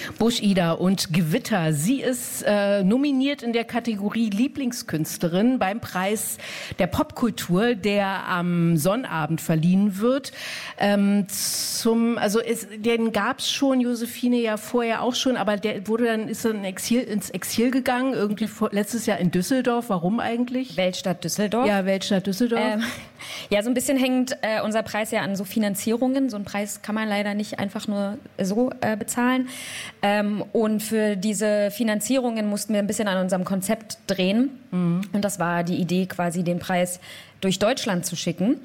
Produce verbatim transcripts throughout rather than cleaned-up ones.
Busch-Ida und Gewitter. Sie ist äh, nominiert in der Kategorie Lieblingskünstlerin beim Preis der Popkultur, der am Sonnabend verliehen wird. Ähm, zum, also es, den gab's schon, Josephine ja vorher auch schon, aber der wurde dann ist dann Exil, ins Exil gegangen, irgendwie vor, letztes Jahr in Düsseldorf. Warum eigentlich? Weltstadt Düsseldorf. Ja, Weltstadt Düsseldorf. Ähm, ja, so ein bisschen hängt äh, unser Preis ja an so Finanzierungen. So einen Preis kann man leider nicht einfach nur so äh, bezahlen. Ähm, und für diese Finanzierungen mussten wir ein bisschen an unserem Konzept drehen. Mhm. Und das war die Idee, quasi den Preis durch Deutschland zu schicken.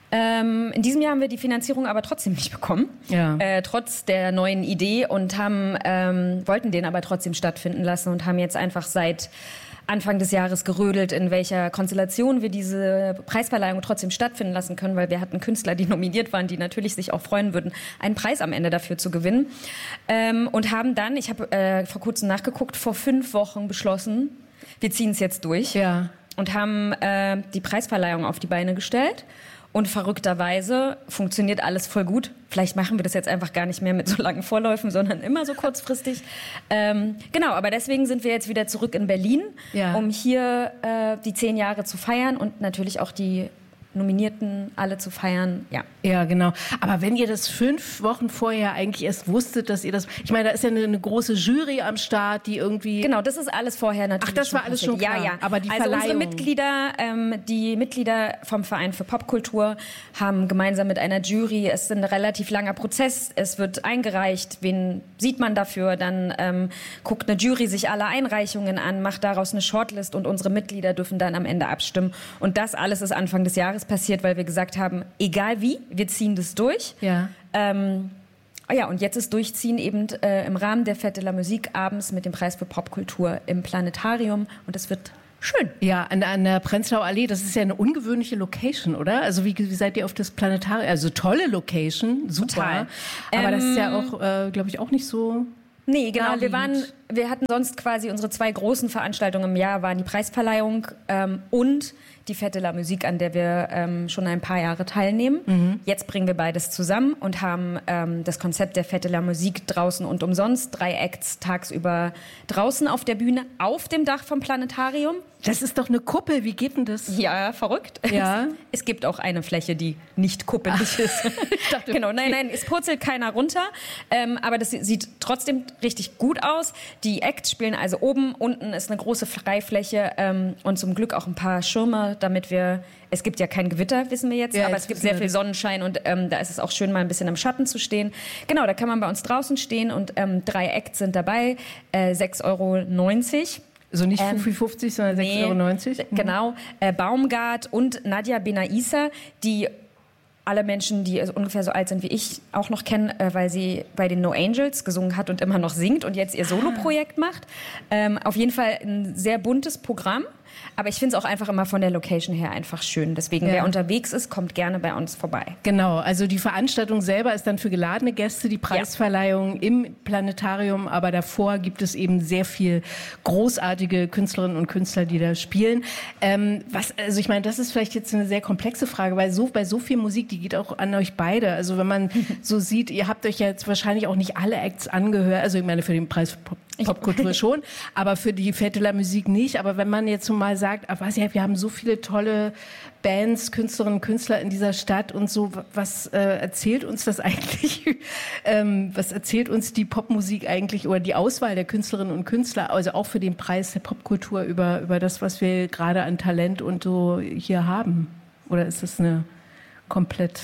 Ähm, in diesem Jahr haben wir die Finanzierung aber trotzdem nicht bekommen, ja. äh, trotz der neuen Idee und haben, ähm, wollten den aber trotzdem stattfinden lassen und haben jetzt einfach seit Anfang des Jahres gerödelt, in welcher Konstellation wir diese Preisverleihung trotzdem stattfinden lassen können, weil wir hatten Künstler, die nominiert waren, die natürlich sich auch freuen würden, einen Preis am Ende dafür zu gewinnen. Ähm, und haben dann, ich habe äh, vor kurzem nachgeguckt, vor fünf Wochen beschlossen, wir ziehen es jetzt durch. Ja. Und haben äh, die Preisverleihung auf die Beine gestellt. Und verrückterweise funktioniert alles voll gut. Vielleicht machen wir das jetzt einfach gar nicht mehr mit so langen Vorläufen, sondern immer so kurzfristig. Ähm, genau, aber deswegen sind wir jetzt wieder zurück in Berlin, ja. um hier äh, die zehn Jahre zu feiern und natürlich auch die Nominierten alle zu feiern, ja. Ja, genau. Aber wenn ihr das fünf Wochen vorher eigentlich erst wusstet, dass ihr das... Ich meine, da ist ja eine, eine große Jury am Start, die irgendwie... Genau, das ist alles vorher natürlich. Ach, das war alles schon klar. Ja, ja. Aber die also Verleihung... unsere Mitglieder, ähm, die Mitglieder vom Verein für Popkultur haben gemeinsam mit einer Jury, es ist ein relativ langer Prozess, es wird eingereicht, wen sieht man dafür, dann ähm, guckt eine Jury sich alle Einreichungen an, macht daraus eine Shortlist und unsere Mitglieder dürfen dann am Ende abstimmen. Und das alles ist Anfang des Jahres passiert, weil wir gesagt haben, egal wie, wir ziehen das durch. Ja. Ähm, ja, und jetzt ist Durchziehen eben äh, im Rahmen der Fête de la Musique abends mit dem Preis für Popkultur im Planetarium und es wird schön. Ja, an, an der Prenzlauer Allee, das ist ja eine ungewöhnliche Location, oder? Also wie, wie seid ihr auf das Planetarium? Also tolle Location, super. Total. Aber ähm, das ist ja auch, äh, glaube ich, auch nicht so... Nee, genau. Wir waren, wir hatten sonst quasi unsere zwei großen Veranstaltungen im Jahr waren die Preisverleihung ähm, und die Fête de la Musique, an der wir ähm, schon ein paar Jahre teilnehmen. Mhm. Jetzt bringen wir beides zusammen und haben ähm, das Konzept der Fête de la Musique draußen und umsonst. Drei Acts tagsüber draußen auf der Bühne, auf dem Dach vom Planetarium. Das ist doch eine Kuppel, wie geht denn das? Ja, verrückt. Ja. Es, es gibt auch eine Fläche, die nicht kuppelig ist. Ich dachte, genau, nein, nein, es purzelt keiner runter. Ähm, aber das sieht trotzdem richtig gut aus. Die Acts spielen also oben, unten ist eine große Freifläche ähm, und zum Glück auch ein paar Schirme, damit wir, es gibt ja kein Gewitter, wissen wir jetzt, ja, aber jetzt es gibt sehr viel Sonnenschein und ähm, da ist es auch schön, mal ein bisschen im Schatten zu stehen. Genau, da kann man bei uns draußen stehen und ähm, drei Acts sind dabei, äh, sechs Euro neunzig. Also nicht Ähm, fünf Euro fünfzig, sondern nee, sechs Euro neunzig? Mhm. Genau. Äh, Baumgart und Nadja Benaissa, die alle Menschen, die ungefähr so alt sind wie ich, auch noch kennen, äh, weil sie bei den No Angels gesungen hat und immer noch singt und jetzt ihr Soloprojekt macht. Ähm, auf jeden Fall ein sehr buntes Programm. Aber ich finde es auch einfach immer von der Location her einfach schön. Deswegen, ja. wer unterwegs ist, kommt gerne bei uns vorbei. Genau, also die Veranstaltung selber ist dann für geladene Gäste, die Preisverleihung ja. im Planetarium, aber davor gibt es eben sehr viel großartige Künstlerinnen und Künstler, die da spielen. Ähm, was, also ich meine, das ist vielleicht jetzt eine sehr komplexe Frage, weil so, bei so viel Musik, die geht auch an euch beide. Also wenn man so sieht, ihr habt euch ja jetzt wahrscheinlich auch nicht alle Acts angehört, also ich meine für den Preis für Pop Popkultur schon, aber für die Fête de la Musique nicht. Aber wenn man jetzt so mal sagt, ach, was, ja, wir haben so viele tolle Bands, Künstlerinnen und Künstler in dieser Stadt und so, was äh, erzählt uns das eigentlich? ähm, was erzählt uns die Popmusik eigentlich oder die Auswahl der Künstlerinnen und Künstler, also auch für den Preis der Popkultur über, über das, was wir gerade an Talent und so hier haben? Oder ist das eine komplett...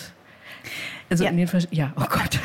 Also ja. in den Versch- ja, oh Gott,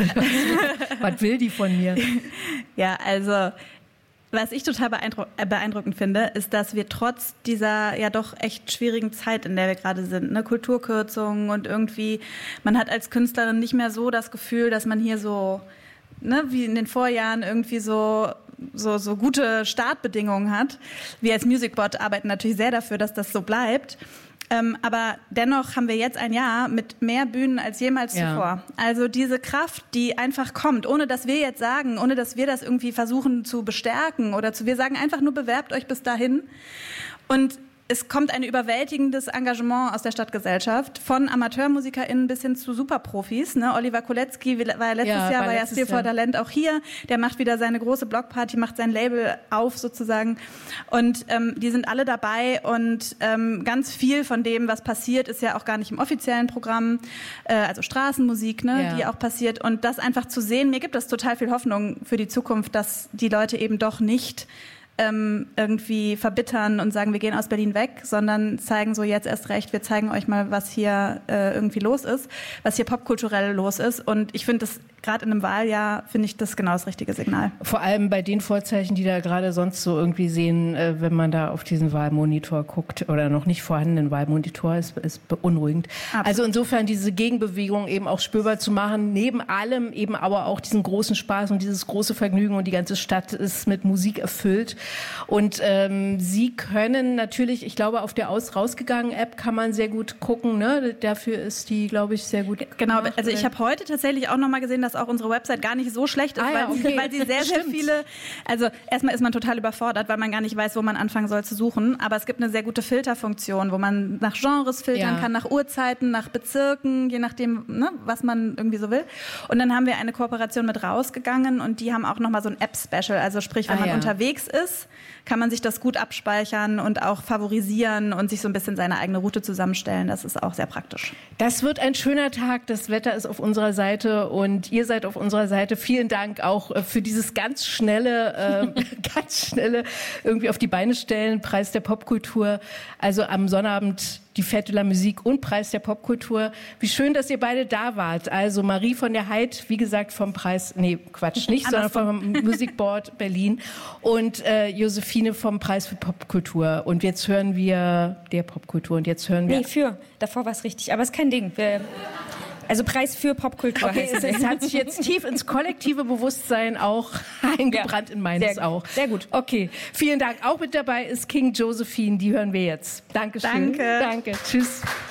was will die von mir? Ja, also was ich total beeindruck- äh, beeindruckend finde, ist, dass wir trotz dieser ja doch echt schwierigen Zeit, in der wir gerade sind, ne, Kulturkürzungen und irgendwie, man hat als Künstlerin nicht mehr so das Gefühl, dass man hier so, ne, wie in den Vorjahren irgendwie so so so gute Startbedingungen hat. Wir als Musicbot arbeiten natürlich sehr dafür, dass das so bleibt. Ähm, aber dennoch haben wir jetzt ein Jahr mit mehr Bühnen als jemals ja. zuvor. Also diese Kraft, die einfach kommt, ohne dass wir jetzt sagen, ohne dass wir das irgendwie versuchen zu bestärken oder zu, wir sagen einfach nur, bewerbt euch bis dahin. Und es kommt ein überwältigendes Engagement aus der Stadtgesellschaft, von AmateurmusikerInnen bis hin zu Superprofis. Ne? Oliver Kolecki war ja letztes ja, Jahr, war ja Spiel for Talent auch hier. Der macht wieder seine große Blockparty, macht sein Label auf sozusagen. Und ähm, die sind alle dabei und ähm, ganz viel von dem, was passiert, ist ja auch gar nicht im offiziellen Programm. Äh, also Straßenmusik, ne? Ja. Die auch passiert. Und das einfach zu sehen, mir gibt das total viel Hoffnung für die Zukunft, dass die Leute eben doch nicht Ähm, irgendwie verbittern und sagen, wir gehen aus Berlin weg, sondern zeigen so jetzt erst recht, wir zeigen euch mal, was hier äh, irgendwie los ist, was hier popkulturell los ist. Und ich finde das gerade in einem Wahljahr, finde ich das genau das richtige Signal. Vor allem bei den Vorzeichen, die da gerade sonst so irgendwie sehen, äh, wenn man da auf diesen Wahlmonitor guckt oder noch nicht vorhandenen Wahlmonitor, ist, ist beunruhigend. Absolut. Also insofern diese Gegenbewegung eben auch spürbar zu machen, neben allem eben aber auch diesen großen Spaß und dieses große Vergnügen und die ganze Stadt ist mit Musik erfüllt. Und ähm, Sie können natürlich, ich glaube, auf der Aus rausgegangenen App kann man sehr gut gucken, ne? Dafür ist die, glaube ich, sehr gut Genau, gemacht, also ich habe heute tatsächlich auch nochmal gesehen, dass auch unsere Website gar nicht so schlecht ist, ah, ja, weil, okay. weil sie sehr, sehr viele, also erstmal ist man total überfordert, weil man gar nicht weiß, wo man anfangen soll zu suchen, aber es gibt eine sehr gute Filterfunktion, wo man nach Genres filtern ja. kann, nach Uhrzeiten, nach Bezirken, je nachdem, ne, was man irgendwie so will. Und dann haben wir eine Kooperation mit Rausgegangen und die haben auch nochmal so ein App-Special, also sprich, wenn ah, man ja. unterwegs ist, kann man sich das gut abspeichern und auch favorisieren und sich so ein bisschen seine eigene Route zusammenstellen. Das ist auch sehr praktisch. Das wird ein schöner Tag. Das Wetter ist auf unserer Seite und ihr seid auf unserer Seite. Vielen Dank auch für dieses ganz schnelle, äh, ganz schnelle irgendwie auf die Beine stellen. Preis der Popkultur. Also am Sonnabend die Fête de la Musique und Preis der Popkultur. Wie schön, dass ihr beide da wart. Also Marie von der Heid, wie gesagt, vom Preis, nee, Quatsch, nicht, sondern vom Musikboard Berlin und äh, Josephine vom Preis für Popkultur. Und jetzt hören wir der Popkultur und jetzt hören wir... Nee, für. Davor war es richtig, aber es ist kein Ding. Wir Also Preis für Popkultur. Okay, es, es hat sich jetzt tief ins kollektive Bewusstsein auch eingebrannt, ja, in meines sehr, auch. Sehr gut. Okay, vielen Dank. Auch mit dabei ist King Josephine, die hören wir jetzt. Dankeschön. Danke. Danke. Tschüss.